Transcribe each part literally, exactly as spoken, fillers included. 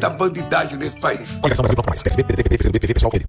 muita bandidagem nesse país. Coligação Brasil Popular, P S B, P D T, P C B, P V, pessoal, P D.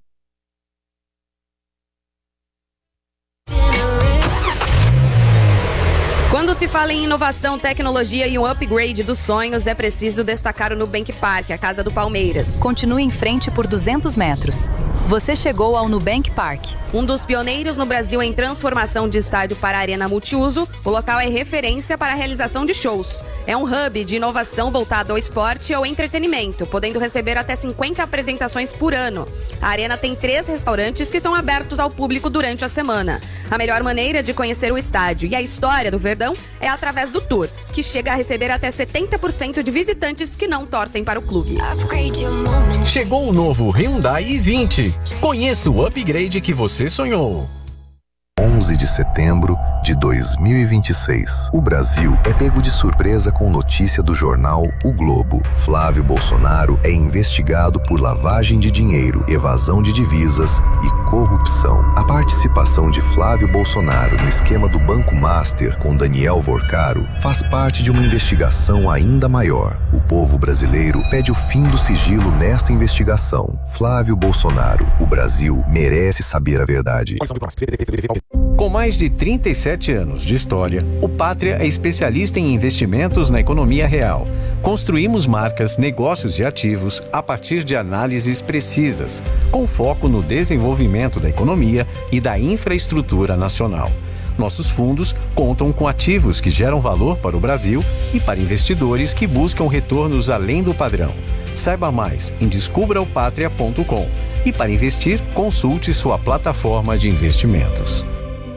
Quando se fala em inovação, tecnologia e um upgrade dos sonhos, é preciso destacar o Nubank Park, a casa do Palmeiras. Continue em frente por duzentos metros. Você chegou ao Nubank Park. Um dos pioneiros no Brasil em transformação de estádio para arena multiuso, o local é referência para a realização de shows. É um hub de inovação voltado ao esporte e ao entretenimento, podendo receber até cinquenta apresentações por ano. A arena tem três restaurantes que são abertos ao público durante a semana. A melhor maneira de conhecer o estádio e a história do Verdão é através do tour, que chega a receber até setenta por cento de visitantes que não torcem para o clube. Chegou o novo Hyundai i vinte. Conheça o upgrade que você sonhou. onze de setembro de dois mil e vinte e seis. O Brasil é pego de surpresa com notícia do jornal O Globo. Flávio Bolsonaro é investigado por lavagem de dinheiro, evasão de divisas e corrupção. A participação de Flávio Bolsonaro no esquema do Banco Master com Daniel Vorcaro faz parte de uma investigação ainda maior. O povo brasileiro pede o fim do sigilo nesta investigação. Flávio Bolsonaro, o Brasil merece saber a verdade. Com mais de trinta e sete anos de história, o Pátria é especialista em investimentos na economia real. Construímos marcas, negócios e ativos a partir de análises precisas, com foco no desenvolvimento da economia e da infraestrutura nacional. Nossos fundos contam com ativos que geram valor para o Brasil e para investidores que buscam retornos além do padrão. Saiba mais em descubra o patria ponto com e para investir, consulte sua plataforma de investimentos.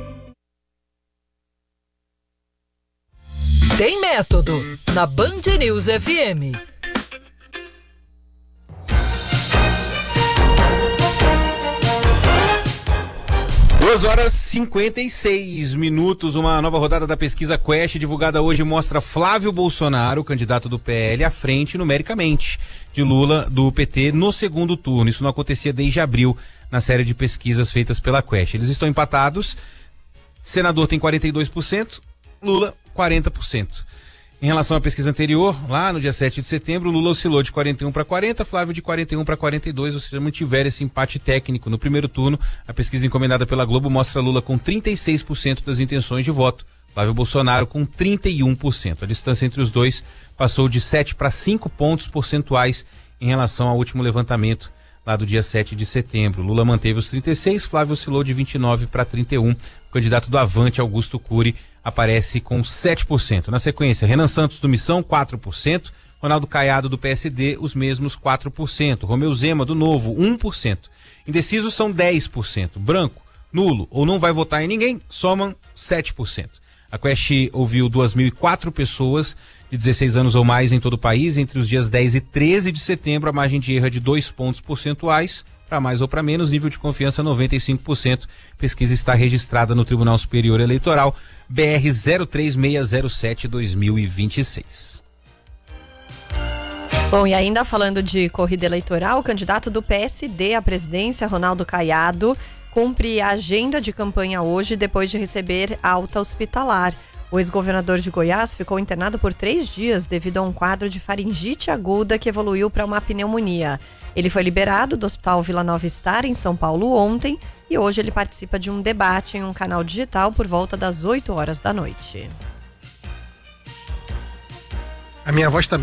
Tem método na Band News F M. duas horas e cinquenta e seis minutos, uma nova rodada da pesquisa Quest divulgada hoje mostra Flávio Bolsonaro, candidato do P L, à frente numericamente de Lula do P T no segundo turno. Isso não acontecia desde abril na série de pesquisas feitas pela Quest. Eles estão empatados, senador tem quarenta e dois por cento, Lula quarenta por cento. Em relação à pesquisa anterior, lá no dia sete de setembro, Lula oscilou de quarenta e um para quarenta, Flávio de quarenta e um para quarenta e dois, ou seja, mantiveram esse empate técnico. No primeiro turno, a pesquisa encomendada pela Globo mostra Lula com trinta e seis por cento das intenções de voto, Flávio Bolsonaro com trinta e um por cento. A distância entre os dois passou de sete para cinco pontos percentuais em relação ao último levantamento lá do dia sete de setembro. Lula manteve os trinta e seis, Flávio oscilou de vinte e nove para trinta e um. O candidato do Avante, Augusto Cury, aparece com sete por cento. Na sequência, Renan Santos do Missão, quatro por cento. Ronaldo Caiado do P S D, os mesmos quatro por cento. Romeu Zema do Novo, um por cento. Indecisos são dez por cento. Branco, nulo ou não vai votar em ninguém, somam sete por cento. A Quest ouviu duas mil e quatro pessoas de dezesseis anos ou mais em todo o país. Entre os dias dez e treze de setembro, a margem de erro é de dois pontos percentuais. Para mais ou para menos, nível de confiança noventa e cinco por cento. Pesquisa está registrada no Tribunal Superior Eleitoral, B R zero três seis zero sete dois mil e vinte e seis. Bom, e ainda falando de corrida eleitoral, o candidato do P S D à presidência, Ronaldo Caiado, cumpre a agenda de campanha hoje depois de receber alta hospitalar. O ex-governador de Goiás ficou internado por três dias devido a um quadro de faringite aguda que evoluiu para uma pneumonia. Ele foi liberado do Hospital Vila Nova Star, em São Paulo, ontem, e hoje ele participa de um debate em um canal digital por volta das oito horas da noite. A minha voz tá